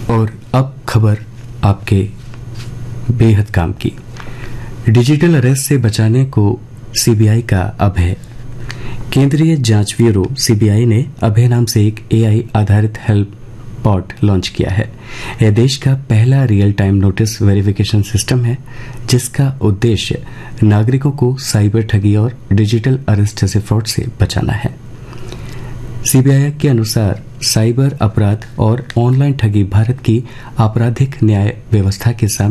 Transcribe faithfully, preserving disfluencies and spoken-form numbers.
और अब खबर आपके बेहद काम की। डिजिटल अरेस्ट से बचाने को सीबीआई का अभय। केंद्रीय जांच ब्यूरो सीबीआई ने अभय नाम से एक एआई आधारित हेल्प बॉट लॉन्च किया है। यह देश का पहला real time notice verification system है, जिसका उद्देश्य नागरिकों को साइबर ठगी और डिजिटल अरेस्ट जैसे फ्रॉड से बचाना है। सीबीआई के अनुसार साइबर अपराध और ऑनलाइन ठगी भारत की आपराधिक न्याय व्यवस्था के सामने